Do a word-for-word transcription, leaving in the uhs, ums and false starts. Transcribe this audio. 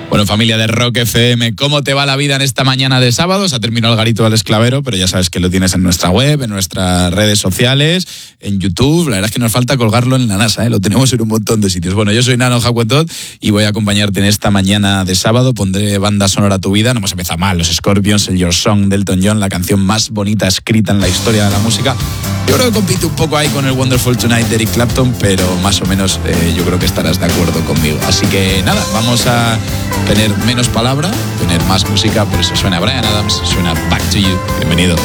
Bueno, familia de Rock F M, ¿cómo te va la vida en esta mañana de sábado? Se ha terminado el garito del esclavero, pero ya sabes que lo tienes en nuestra web, en nuestras redes sociales, en YouTube. La verdad es que nos falta colgarlo en la NASA, ¿eh? Lo tenemos en un montón de sitios. Bueno, yo soy Nano Jacuetot y voy a acompañarte en esta mañana de sábado. Pondré banda sonora a tu vida. No hemos empezado mal, los Scorpions, el Your Song de Elton John, la canción más bonita escrita en la historia de la música. Yo creo que compite un poco ahí con el Wonderful Tonight de Eric Clapton, pero más o menos eh, yo creo que estarás de acuerdo conmigo. Así que nada, vamos a tener menos palabra, tener más música, por eso suena Bryan Adams, suena Back to You. Bienvenido.